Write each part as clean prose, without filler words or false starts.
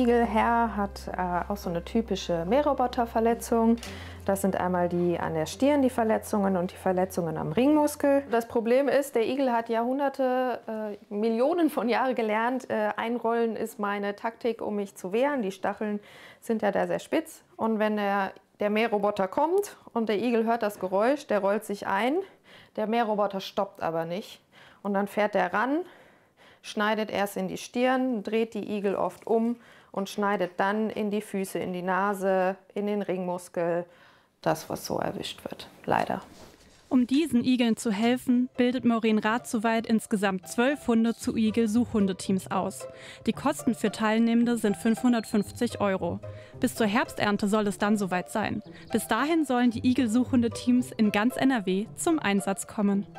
Igelherr hat auch so eine typische Mähroboterverletzung. Das sind einmal die an der Stirn, die Verletzungen, und die Verletzungen am Ringmuskel. Das Problem ist, der Igel hat Jahrhunderte, Millionen von Jahren gelernt. Einrollen ist meine Taktik, um mich zu wehren. Die Stacheln sind ja da sehr spitz. Und wenn der Mähroboter kommt und der Igel hört das Geräusch, der rollt sich ein. Der Mähroboter stoppt aber nicht. Und dann fährt er ran, schneidet erst in die Stirn, dreht die Igel oft um und schneidet dann in die Füße, in die Nase, in den Ringmuskel. Das, was so erwischt wird, leider. Um diesen Igeln zu helfen, bildet Maureen Rathsoweit insgesamt 12 Hunde zu Igel-Suchhundeteams aus. Die Kosten für Teilnehmende sind 550 €. Bis zur Herbsternte soll es dann soweit sein. Bis dahin sollen die Igel-Suchhundeteams in ganz NRW zum Einsatz kommen.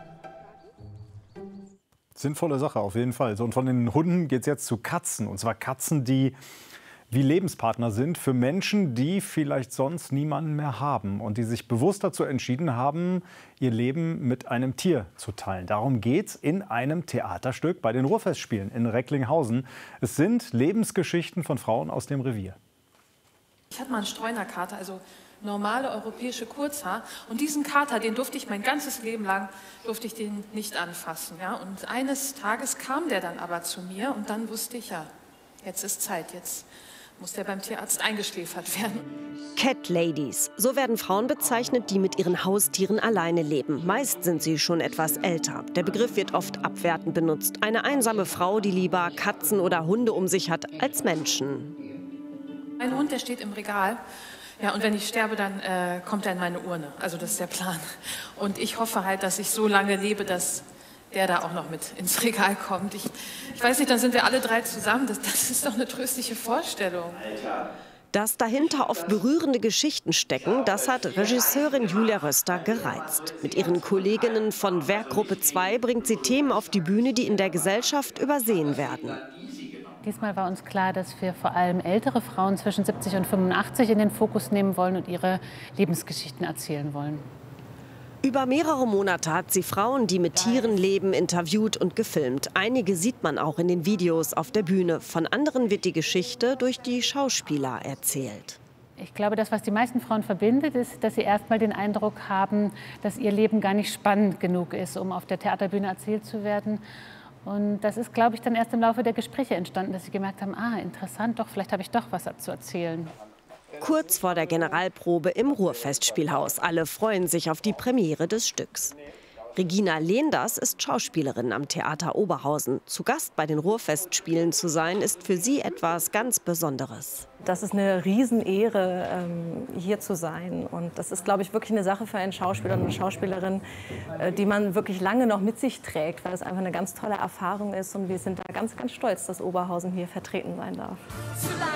Sinnvolle Sache auf jeden Fall. So, und von den Hunden geht es jetzt zu Katzen. Und zwar Katzen, die wie Lebenspartner sind für Menschen, die vielleicht sonst niemanden mehr haben und die sich bewusst dazu entschieden haben, ihr Leben mit einem Tier zu teilen. Darum geht's in einem Theaterstück bei den Ruhrfestspielen in Recklinghausen. Es sind Lebensgeschichten von Frauen aus dem Revier. Ich hatte mal einen Streunerkater, also normale europäische Kurzhaar. Und diesen Kater, den durfte ich mein ganzes Leben lang, nicht anfassen. Ja? Und eines Tages kam der dann aber zu mir und dann wusste ich, ja, jetzt ist Zeit, jetzt muss der beim Tierarzt eingeschläfert werden. Cat Ladies, so werden Frauen bezeichnet, die mit ihren Haustieren alleine leben. Meist sind sie schon etwas älter. Der Begriff wird oft abwertend benutzt. Eine einsame Frau, die lieber Katzen oder Hunde um sich hat als Menschen. Ein Hund, der steht im Regal. Ja, und wenn ich sterbe, dann kommt er in meine Urne. Also das ist der Plan. Und ich hoffe halt, dass ich so lange lebe, dass der da auch noch mit ins Regal kommt. Ich weiß nicht, dann sind wir alle drei zusammen. Das ist doch eine tröstliche Vorstellung. Dass dahinter oft berührende Geschichten stecken, das hat Regisseurin Julia Röster gereizt. Mit ihren Kolleginnen von Werkgruppe 2 bringt sie Themen auf die Bühne, die in der Gesellschaft übersehen werden. Diesmal war uns klar, dass wir vor allem ältere Frauen zwischen 70 und 85 in den Fokus nehmen wollen und ihre Lebensgeschichten erzählen wollen. Über mehrere Monate hat sie Frauen, die mit Tieren leben, interviewt und gefilmt. Einige sieht man auch in den Videos auf der Bühne. Von anderen wird die Geschichte durch die Schauspieler erzählt. Ich glaube, das, was die meisten Frauen verbindet, ist, dass sie erstmal den Eindruck haben, dass ihr Leben gar nicht spannend genug ist, um auf der Theaterbühne erzählt zu werden. Und das ist, glaube ich, dann erst im Laufe der Gespräche entstanden, dass sie gemerkt haben, interessant, vielleicht habe ich doch was zu erzählen. Kurz vor der Generalprobe im Ruhrfestspielhaus. Alle freuen sich auf die Premiere des Stücks. Regina Lehenders ist Schauspielerin am Theater Oberhausen. Zu Gast bei den Ruhrfestspielen zu sein, ist für sie etwas ganz Besonderes. Das ist eine Riesenehre, hier zu sein. Und das ist, glaube ich, wirklich eine Sache für einen Schauspieler und eine Schauspielerin, die man wirklich lange noch mit sich trägt, weil es einfach eine ganz tolle Erfahrung ist. Und wir sind da ganz, ganz stolz, dass Oberhausen hier vertreten sein darf.